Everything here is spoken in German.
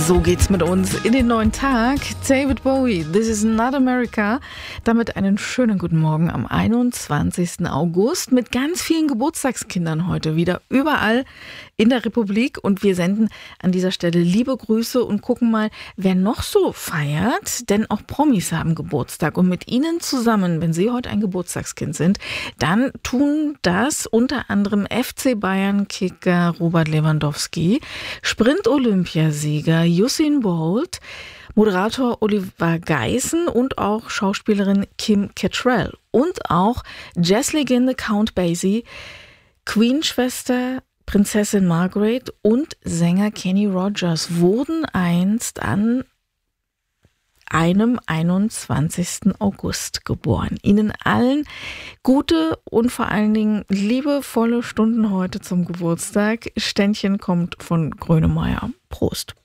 So geht's mit uns in den neuen Tag. David Bowie, This is not America. Damit einen schönen guten Morgen am 21. August mit ganz vielen Geburtstagskindern heute wieder überall in der Republik. Und wir senden an dieser Stelle liebe Grüße und gucken mal, wer noch so feiert. Denn auch Promis haben Geburtstag. Und mit ihnen zusammen, wenn sie heute ein Geburtstagskind sind, dann tun das unter anderem FC Bayern-Kicker Robert Lewandowski, Sprint-Olympiasieger Usain Bolt, Moderator Oliver Geissen und auch Schauspielerin Kim Cattrall und auch Jazzlegende Count Basie, Queen-Schwester Prinzessin Margaret und Sänger Kenny Rogers wurden einst an einem 21. August geboren. Ihnen allen gute und vor allen Dingen liebevolle Stunden heute zum Geburtstag. Ständchen kommt von Grönemeyer. Prost.